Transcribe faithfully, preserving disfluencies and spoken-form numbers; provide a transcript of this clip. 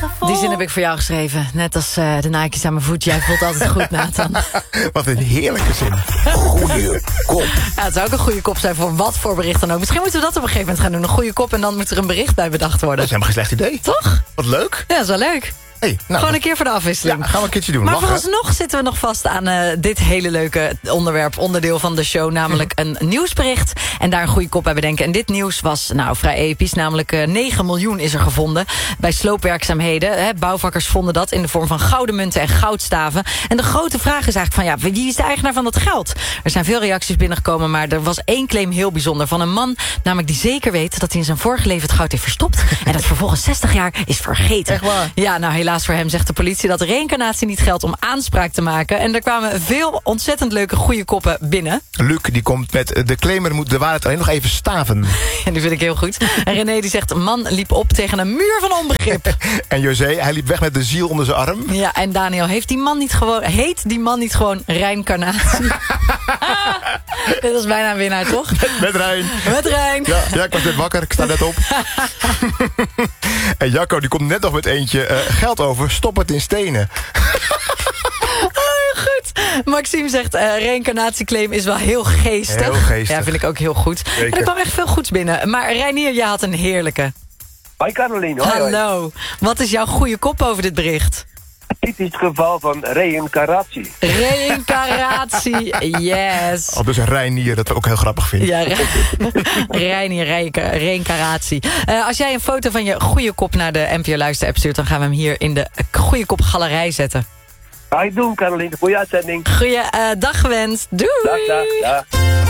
Die zin heb ik voor jou geschreven. Net als uh, de Nike's aan mijn voet. Jij voelt altijd goed, Nathan. Wat een heerlijke zin. Goeie kop. Ja, het zou ook een goede kop zijn voor wat voor bericht dan ook. Misschien moeten we dat op een gegeven moment gaan doen. Een goede kop en dan moet er een bericht bij bedacht worden. Dat is helemaal geen slecht idee. Toch? Wat leuk. Ja, dat is wel leuk. Hey, nou, Gewoon een keer voor de afwisseling. Ja, gaan we een keertje doen. Maar Lachen. vooralsnog zitten we nog vast aan uh, dit hele leuke onderwerp, onderdeel van de show, namelijk een nieuwsbericht. En daar een goede kop bij bedenken. En dit nieuws was nou vrij episch, namelijk uh, negen miljoen is er gevonden bij sloopwerkzaamheden. Hè, bouwvakkers vonden dat in de vorm van gouden munten en goudstaven. En de grote vraag is eigenlijk van, ja, wie is de eigenaar van dat geld? Er zijn veel reacties binnengekomen, maar er was één claim heel bijzonder van een man, namelijk die zeker weet dat hij in zijn vorige leven het goud heeft verstopt en dat vervolgens zestig jaar is vergeten. Echt waar? Ja, nou helaas voor hem zegt de politie dat reïncarnatie niet geldt om aanspraak te maken. En er kwamen veel ontzettend leuke goede koppen binnen. Luc die komt met de claimer moet de waarheid alleen nog even staven. En die vind ik heel goed. En René die zegt, man liep op tegen een muur van onbegrip. En José, hij liep weg met de ziel onder zijn arm. Ja, en Daniel, heeft die man niet gewoon, heet die man niet gewoon reïncarnatie? Dit was bijna een winnaar, toch? Met, met Rijn. Met Rijn. Ja, ja, ik was net wakker, ik sta net op. En Jacco die komt net nog met eentje uh, geld over, stop het in stenen. Oh, goed. Maxime zegt, uh, reïncarnatieclaim is wel heel geestig. Heel geestig. Ja, vind ik ook heel goed. Zeker. En er kwam echt veel goeds binnen. Maar Reinier, jij had een heerlijke. Hoi Caroline, hoi, hoi. Hallo. Wat is jouw goede kop over dit bericht? Dit is het geval van reïncarnatie. Reïncarnatie, yes. Oh, dus een Reinier, dat we ook heel grappig vinden. Ja, Re Reinier, reïncarnatie. Uh, als jij een foto van je goede kop naar de N P O Luister app stuurt, dan gaan we hem hier in de goede kop galerij zetten. Ga ik doen, Caroline. Goeie uitzending. Goeie uh, dag gewenst. Doei. Dag, dag, dag.